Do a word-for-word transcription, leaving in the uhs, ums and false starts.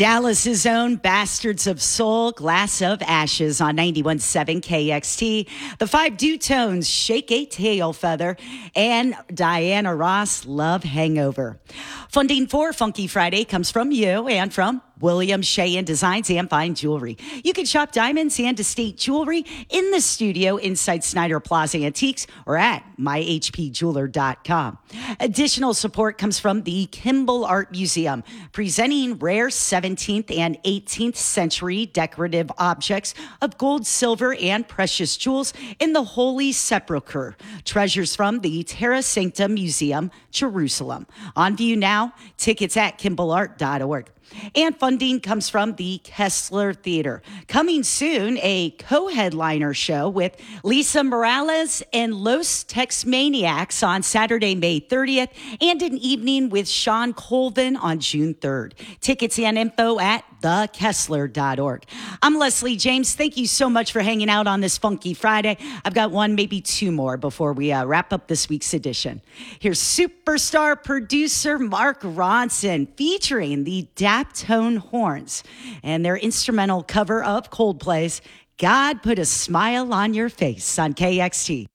Dallas's own Bastards of Soul, Glass of Ashes on ninety-one point seven K X T. The Five Dutones, Shake a Tail Feather, and Diana Ross, Love Hangover. Funding for Funky Friday comes from you and from William Sheehan Designs and Fine Jewelry. You can shop diamonds and estate jewelry in the studio inside Snyder Plaza Antiques or at my h p jeweler dot com. Additional support comes from the Kimball Art Museum, presenting rare seventeenth and eighteenth century decorative objects of gold, silver, and precious jewels in the Holy Sepulchre. Treasures from the Terra Sancta Museum, Jerusalem. On view now, tickets at kimball art dot org. And funding comes from the Kessler Theater. Coming soon, a co-headliner show with Lisa Morales and Los Tex Maniacs on Saturday, May thirtieth, and an evening with Sean Colvin on June third. Tickets and info at the kessler dot org. I'm Leslie James. Thank you so much for hanging out on this Funky Friday. I've got one, maybe two more before we uh, wrap up this week's edition. Here's superstar producer Mark Ronson featuring the Daptone Horns and their instrumental cover of Coldplay's God Put a Smile on Your Face on K X T.